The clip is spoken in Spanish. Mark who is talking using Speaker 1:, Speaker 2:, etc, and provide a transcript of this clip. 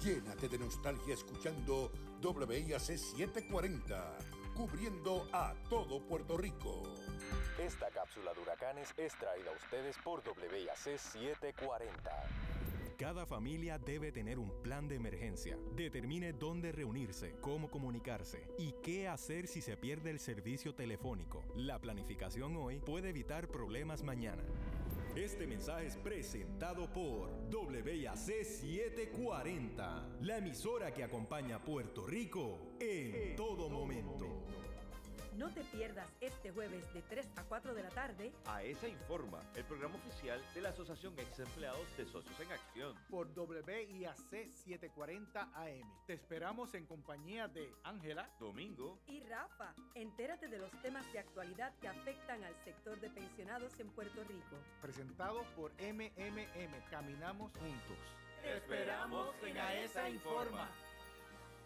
Speaker 1: Llénate de nostalgia escuchando WIAC 740, cubriendo a todo Puerto Rico.
Speaker 2: Esta cápsula de huracanes es traída a ustedes por WIAC 740. Cada familia debe tener un plan de emergencia. Determine dónde reunirse, cómo comunicarse y qué hacer si se pierde el servicio telefónico. La planificación hoy puede evitar problemas mañana. Este mensaje es presentado por WIAC 740, la emisora que acompaña a Puerto Rico en todo momento.
Speaker 3: No te pierdas este jueves de 3 a 4 de la tarde
Speaker 4: AESA Informa, el programa oficial de la Asociación Ex Empleados de Socios en Acción.
Speaker 5: Por WIAC 740 AM. Te esperamos en compañía de Ángela,
Speaker 4: Domingo
Speaker 3: y Rafa. Entérate de los temas de actualidad que afectan al sector de pensionados en Puerto Rico.
Speaker 5: Presentado por MMM. Caminamos juntos.
Speaker 4: Te esperamos en AESA Informa.